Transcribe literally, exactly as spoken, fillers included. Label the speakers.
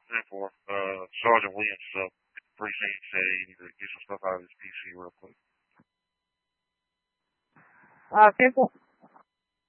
Speaker 1: ten four. Uh, Sergeant Williams is up. Precinct said he needed to get some stuff out of his P C real quick.
Speaker 2: Uh, ten four.